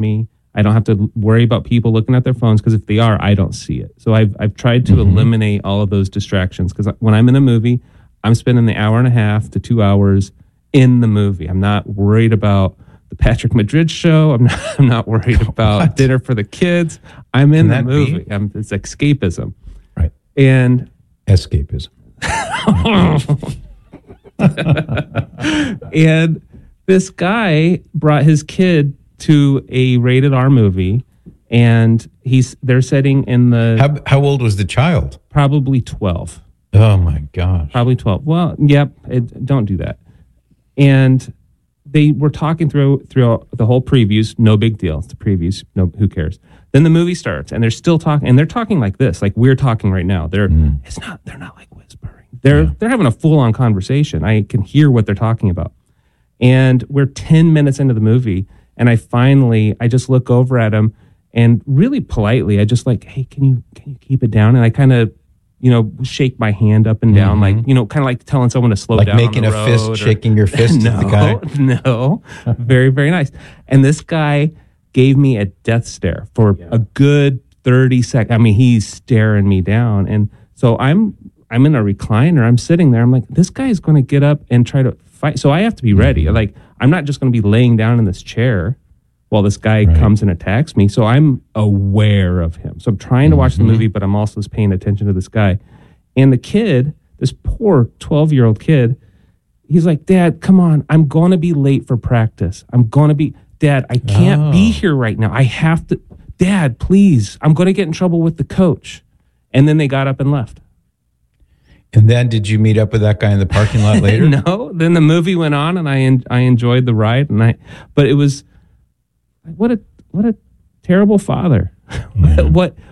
me. I don't have to worry about people looking at their phones, because if they are, I don't see it. So I've tried to eliminate all of those distractions, because when I'm in a movie, I'm spending the hour and a half to 2 hours in the movie. I'm not worried about the Patrick Madrid show. I'm not worried about dinner for the kids. I'm in the movie. It's escapism. Right. And escapism. And this guy brought his kid to a rated R movie, and they're sitting in the... How old was the child? Probably 12. Oh my gosh. Probably 12. Well, yep, don't do that. And they were talking through the whole previews. No big deal. It's the previews. No, who cares? Then the movie starts, and they're still talking, and they're talking like this, like we're talking right now. They're not like whispering. They're having a full-on conversation. I can hear what they're talking about. And we're 10 minutes into the movie, and I just look over at him, and really politely, I just like, hey, can you keep it down? And I kind of, shake my hand up and down, like, kind of like telling someone to slow down. Like making a fist, shaking your fist at the guy? No. Very, very nice. And this guy gave me a death stare for a good 30 seconds. I mean, he's staring me down. And so I'm in a recliner. I'm sitting there. I'm like, this guy is going to get up and try to fight. So I have to be ready. Like, I'm not just going to be laying down in this chair while this guy comes and attacks me. So I'm aware of him. So I'm trying to watch the movie, but I'm also paying attention to this guy. And the kid, this poor 12-year-old kid, he's like, Dad, come on. I'm going to be late for practice. Dad, I can't be here right now. I have to. Dad, please. I'm going to get in trouble with the coach. And then they got up and left. And then did you meet up with that guy in the parking lot later? No. Then the movie went on, and I enjoyed the ride. But it was, what a terrible father. Yeah.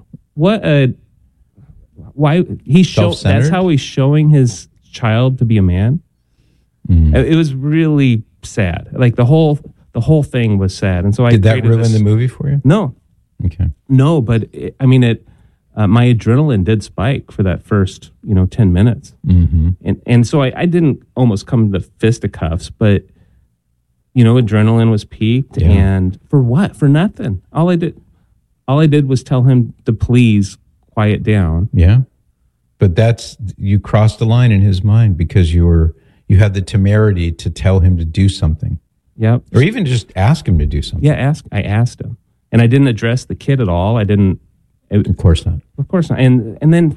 That's how he's showing his child to be a man. It was really sad. Like the whole thing was sad. And so did that ruin the movie for you? No. Okay. No, but my adrenaline did spike for that first 10 minutes. And so I didn't almost come to fisticuffs, but adrenaline was peaked. And for what? For nothing. All I did was tell him to please quiet down. Yeah. But you crossed the line in his mind, because you had the temerity to tell him to do something. Yep. Or even just ask him to do something. Yeah, I asked him. And I didn't address the kid at all. Of course not. Of course not. And then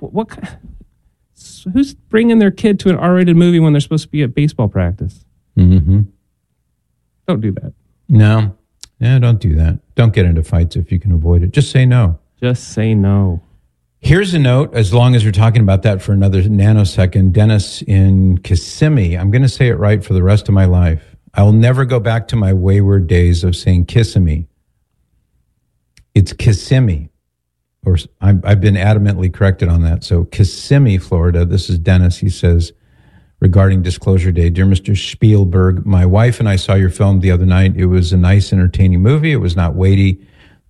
who's bringing their kid to an R-rated movie when they're supposed to be at baseball practice? Don't do that. No. Yeah, don't do that. Don't get into fights if you can avoid it. Just say no. Just say no. Here's a note, as long as we're talking about that for another nanosecond. Dennis in Kissimmee. I'm going to say it right for the rest of my life. I'll never go back to my wayward days of saying Kissimmee. It's Kissimmee. Or I've been adamantly corrected on that. So Kissimmee, Florida. This is Dennis. He says, regarding Disclosure Day, dear Mr. Spielberg, my wife and I saw your film the other night. It was a nice, entertaining movie. It was not weighty.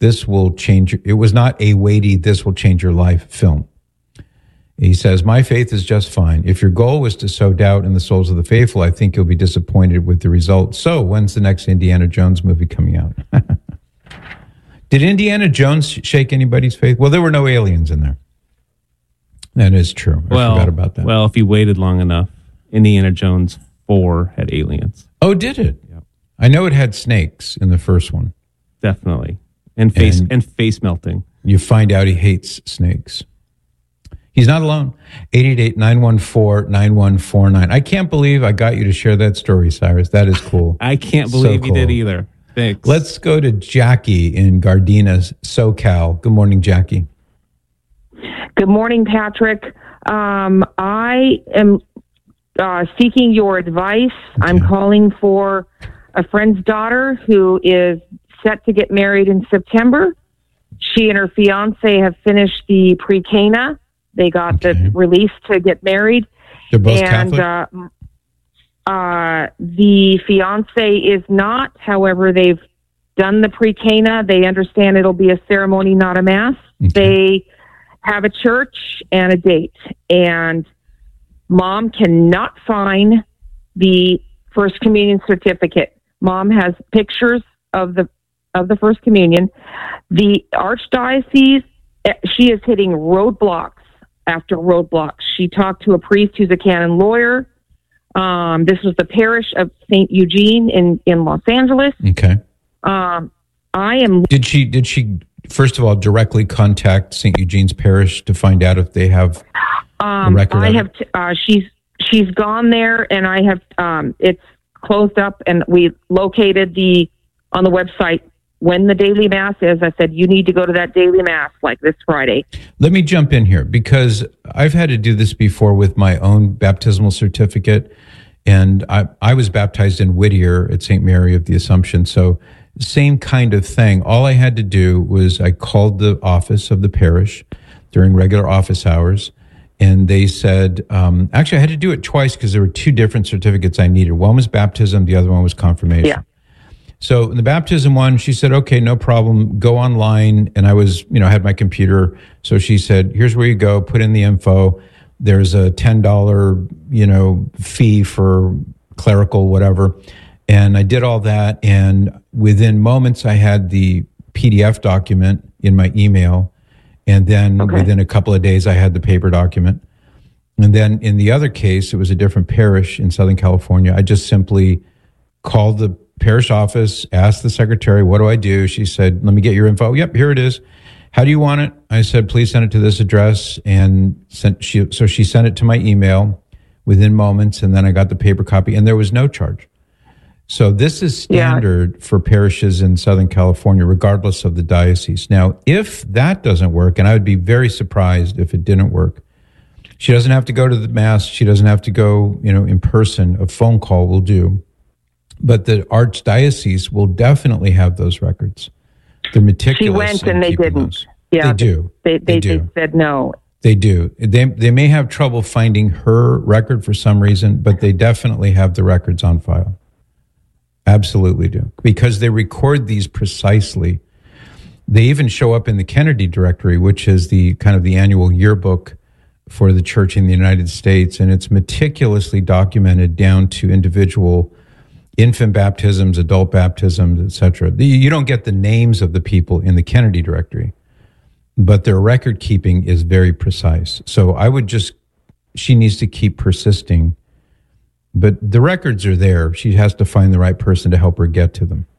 It was not a weighty, this will change your life film. He says, my faith is just fine. If your goal was to sow doubt in the souls of the faithful, I think you'll be disappointed with the result. So when's the next Indiana Jones movie coming out? Did Indiana Jones shake anybody's faith? Well, there were no aliens in there. That is true. I forgot about that. Well, if you waited long enough, Indiana Jones 4 had aliens. Oh, did it? Yep. I know it had snakes in the first one. Definitely. And face melting. You find out he hates snakes. He's not alone. 888-914-9149. I can't believe I got you to share that story, Cyrus. That is cool. I can't believe you did either. Thanks. Let's go to Jackie in Gardena, SoCal. Good morning, Jackie. Good morning, Patrick. I am seeking your advice. Okay. I'm calling for a friend's daughter who is set to get married in September. She and her fiance have finished the pre-Cana. They got the release to get married. They're both Catholic? The fiance is not. However, they've done the pre-Cana. They understand it'll be a ceremony, not a mass. Okay. They have a church and a date. And Mom cannot find the First Communion certificate. Mom has pictures of the of the First Communion. The Archdiocese, she is hitting roadblocks after roadblocks. She talked to a priest who's a canon lawyer. This was the parish of St. Eugene in Los Angeles. Okay. I am. Did she first of all directly contact St. Eugene's parish to find out if they have a record? I have. She's gone there, and I have. It's closed up, and we located on the website when the daily mass is. I said, you need to go to that daily mass like this Friday. Let me jump in here because I've had to do this before with my own baptismal certificate. And I was baptized in Whittier at St. Mary of the Assumption. So same kind of thing. All I had to do was I called the office of the parish during regular office hours. And they said, actually, I had to do it twice because there were two different certificates I needed. One was baptism. The other one was confirmation. Yeah. So in the baptism one, she said, okay, no problem. Go online. And I was, had my computer. So she said, here's where you go. Put in the info. There's a $10, fee for clerical, whatever. And I did all that. And within moments, I had the PDF document in my email. And then within a couple of days, I had the paper document. And then in the other case, it was a different parish in Southern California. I just simply called the parish office, asked the secretary, what do I do? She said, let me get your info. Yep, here it is. How do you want it? I said, please send it to this address. And so she sent it to my email within moments. And then I got the paper copy and there was no charge. So this is standard for parishes in Southern California, regardless of the diocese. Now, if that doesn't work, and I would be very surprised if it didn't work, she doesn't have to go to the mass. She doesn't have to go, in person. A phone call will do. But the Archdiocese will definitely have those records. They're meticulous. She went and they didn't. Those. Yeah, they do. They do. said no. They do. They may have trouble finding her record for some reason, but they definitely have the records on file. Absolutely do. Because they record these precisely. They even show up in the Kennedy Directory, which is the kind of the annual yearbook for the church in the United States. And it's meticulously documented down to individual infant baptisms, adult baptisms, etc. You don't get the names of the people in the Kennedy Directory, but their record keeping is very precise. So she needs to keep persisting. But the records are there. She has to find the right person to help her get to them.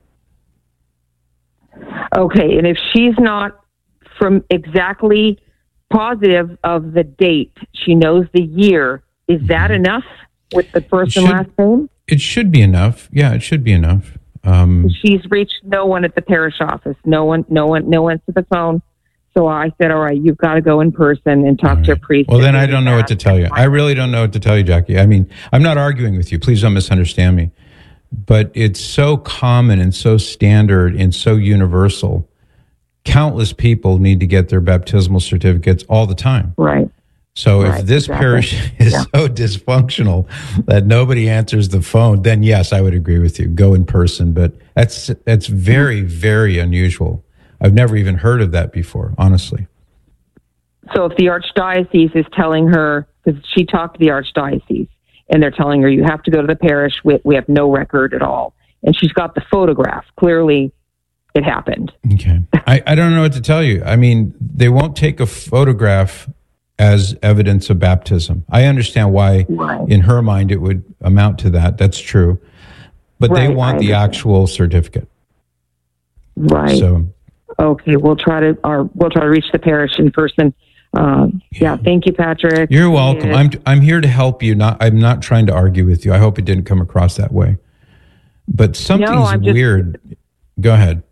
Okay, and if she's not from exactly positive of the date, she knows the year, is that enough with the first and last name? It should be enough. Yeah, it should be enough. She's reached no one at the parish office. No one to the phone. So I said, all right, you've got to go in person and talk to a priest. Well, then I don't know what to tell you. I really don't know what to tell you, Jackie. I mean, I'm not arguing with you. Please don't misunderstand me. But it's so common and so standard and so universal. Countless people need to get their baptismal certificates all the time. Right. So if this parish is so dysfunctional that nobody answers the phone, then yes, I would agree with you. Go in person. But that's very, very unusual. I've never even heard of that before, honestly. So if the Archdiocese is telling her, because she talked to the Archdiocese, and they're telling her, you have to go to the parish, we have no record at all. And she's got the photograph. Clearly, it happened. Okay. I don't know what to tell you. I mean, they won't take a photograph as evidence of baptism. I understand why in her mind it would amount to that. That's true. But they want the actual certificate. Right. So okay, we'll try to reach the parish in person. Thank you, Patrick. You're welcome. I'm here to help you. I'm not trying to argue with you. I hope it didn't come across that way. But something's weird. Go ahead.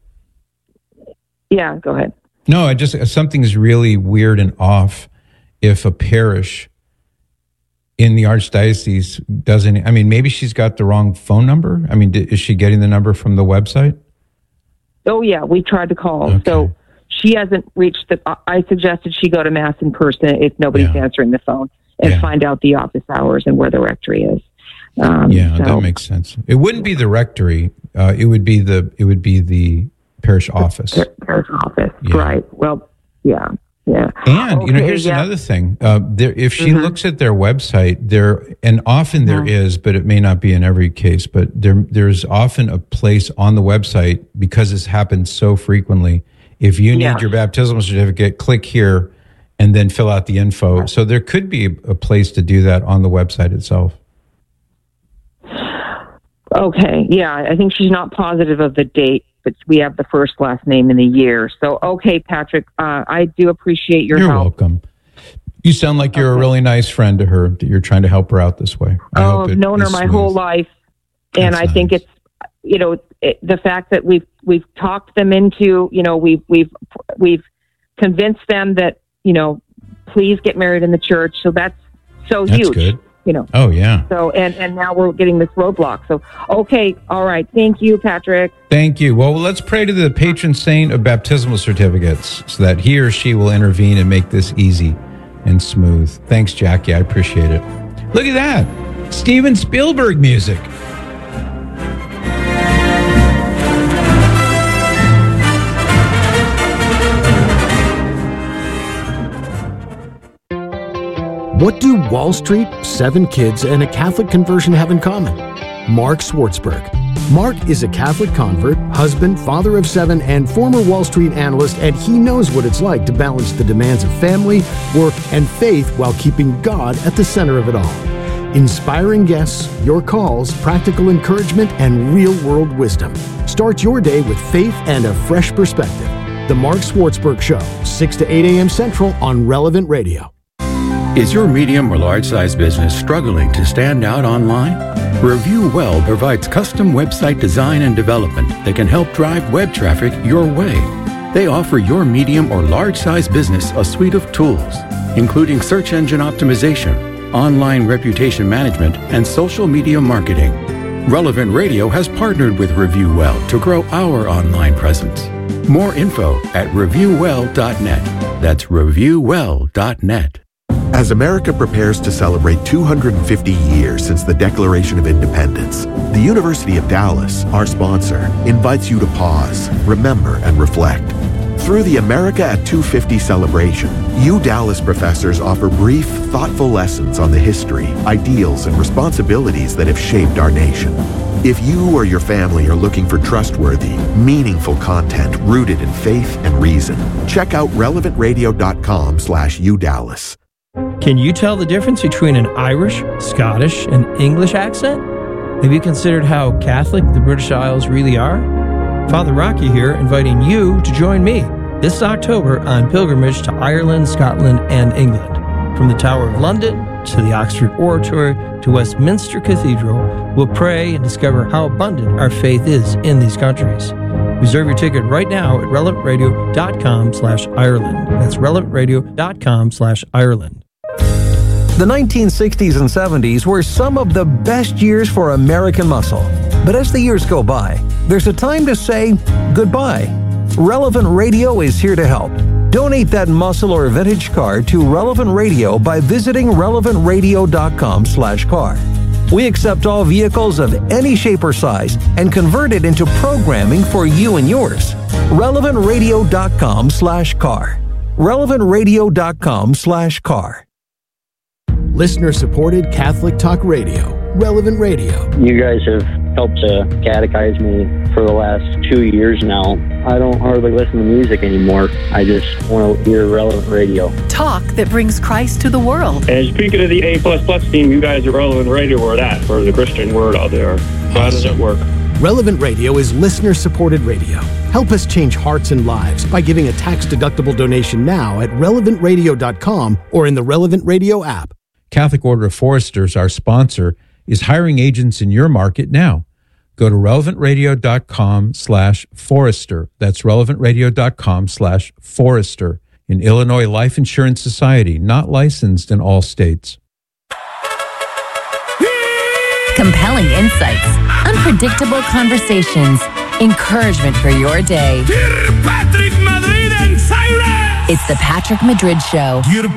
Yeah, go ahead. No, something's really weird and off if a parish in the Archdiocese doesn't. I mean, maybe she's got the wrong phone number. I mean, is she getting the number from the website? Oh, yeah, we tried to call. Okay. So she hasn't reached I suggested she go to Mass in person if nobody's answering the phone and find out the office hours and where the rectory is. That makes sense. It wouldn't be the rectory. It would be the parish office. Parish office, right. Well, yeah. Yeah. And, here's another thing. If she looks at their website, and often there is, but it may not be in every case, but there's often a place on the website, because this happens so frequently. If you need your baptismal certificate, click here and then fill out the info. So there could be a place to do that on the website itself. Okay. Yeah. I think she's not positive of the date, but we have the first, last name, and the year. So, okay, Patrick, I do appreciate your help. You're welcome. You sound like you're a really nice friend to her, that you're trying to help her out this way. I've known her my whole life. And I think it's, the fact that we've talked them into, we've convinced them that, please get married in the church. So that's huge. Good. Oh, yeah. So, and now we're getting this roadblock. So, okay. All right. Thank you, Patrick. Thank you. Well, let's pray to the patron saint of baptismal certificates so that he or she will intervene and make this easy and smooth. Thanks, Jackie. I appreciate it. Look at that. Steven Spielberg music. What do Wall Street, 7 kids, and a Catholic conversion have in common? Mark Swartzberg. Mark is a Catholic convert, husband, father of 7, and former Wall Street analyst, and he knows what it's like to balance the demands of family, work, and faith while keeping God at the center of it all. Inspiring guests, your calls, practical encouragement, and real-world wisdom. Start your day with faith and a fresh perspective. The Mark Swartzberg Show, 6 to 8 a.m. Central on Relevant Radio. Is your medium or large-size business struggling to stand out online? ReviewWell provides custom website design and development that can help drive web traffic your way. They offer your medium or large-size business a suite of tools, including search engine optimization, online reputation management, and social media marketing. Relevant Radio has partnered with ReviewWell to grow our online presence. More info at reviewwell.net. That's reviewwell.net. As America prepares to celebrate 250 years since the Declaration of Independence, the University of Dallas, our sponsor, invites you to pause, remember, and reflect. Through the America at 250 celebration, Dallas professors offer brief, thoughtful lessons on the history, ideals, and responsibilities that have shaped our nation. If you or your family are looking for trustworthy, meaningful content rooted in faith and reason, check out relevantradio.com/UDallas. Can you tell the difference between an Irish, Scottish, and English accent? Have you considered how Catholic the British Isles really are? Father Rocky here, inviting you to join me this October on pilgrimage to Ireland, Scotland, and England. From the Tower of London to the Oxford Oratory to Westminster Cathedral, we'll pray and discover how abundant our faith is in these countries. Reserve your ticket right now at relevantradio.com/Ireland. That's relevantradio.com/Ireland. The 1960s and 70s were some of the best years for American muscle. But as the years go by, there's a time to say goodbye. Relevant Radio is here to help. Donate that muscle or vintage car to Relevant Radio by visiting relevantradio.com/car. We accept all vehicles of any shape or size and convert it into programming for you and yours. relevantradio.com/car. relevantradio.com/car. Listener-supported Catholic Talk Radio, Relevant Radio. You guys have helped to catechize me for the last 2 years now. I don't hardly listen to music anymore. I just want to hear Relevant Radio. Talk that brings Christ to the world. And speaking of the A++ team, you guys at Relevant Radio are that for the Christian word out there. How does it work? Relevant Radio is listener-supported radio. Help us change hearts and lives by giving a tax-deductible donation now at relevantradio.com or in the Relevant Radio app. Catholic Order of Foresters, our sponsor, is hiring agents in your market now. Go to relevantradio.com/Forester. That's relevantradio.com/Forester. An Illinois Life Insurance Society, not licensed in all states. Compelling insights, unpredictable conversations, encouragement for your day. Dear Patrick Madrid and Cyrus! It's the Patrick Madrid Show. Dear